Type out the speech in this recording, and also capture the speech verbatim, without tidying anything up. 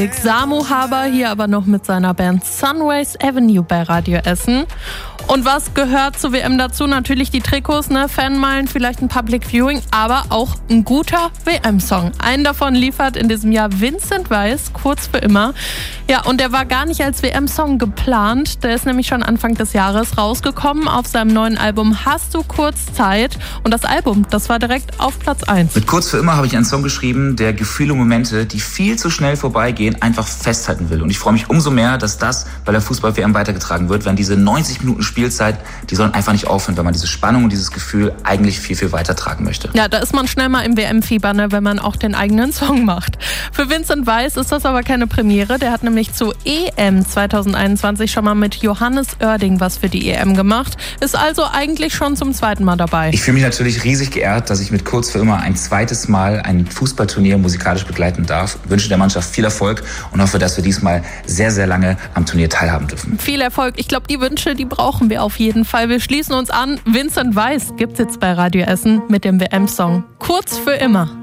Samu Haber hier aber noch mit seiner Band Sunways Avenue bei Radio Essen. Und was gehört zur W M dazu? Natürlich die Trikots, ne? Fanmeilen, vielleicht ein Public Viewing, aber auch ein guter W M-Song. Einen davon liefert in diesem Jahr Vincent Weiss, kurz für immer. Ja, und der war gar nicht als W M-Song geplant. Der ist nämlich schon Anfang des Jahres rausgekommen auf seinem neuen Album Hast du kurz Zeit? Und das Album, das war direkt auf Platz eins. Mit Kurz für immer habe ich einen Song geschrieben, der Gefühle und Momente, die viel zu schnell vorbeigehen, einfach festhalten will. Und ich freue mich umso mehr, dass das bei der Fußball-W M weitergetragen wird, wenn diese neunzig Minuten Spielzeit, die sollen einfach nicht aufhören, weil man diese Spannung und dieses Gefühl eigentlich viel, viel weiter tragen möchte. Ja, da ist man schnell mal im W M-Fieber, ne, wenn man auch den eigenen Song macht. Für Vincent Weiss ist das aber keine Premiere. Der hat nämlich zu E M zwanzig einundzwanzig schon mal mit Johannes Oerding was für die E M gemacht. Ist also eigentlich schon zum zweiten Mal dabei. Ich fühle mich natürlich riesig geehrt, dass ich mit Kurz für immer ein zweites Mal ein Fußballturnier musikalisch begleiten darf. Ich wünsche der Mannschaft viel Erfolg und hoffe, dass wir diesmal sehr, sehr lange am Turnier teilhaben dürfen. Viel Erfolg. Ich glaube, die Wünsche, die brauchen wir auf jeden Fall. Wir schließen uns an. Vincent Weiss gibt's jetzt bei Radio Essen mit dem W M-Song Kurz für immer.